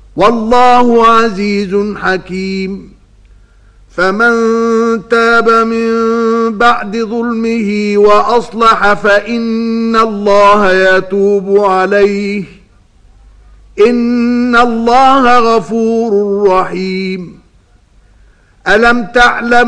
والله عزيز حكيم. فمن تاب من بعد ظلمه وأصلح فإن الله يتوب عليه، إن الله غفور رحيم. ألم تعلم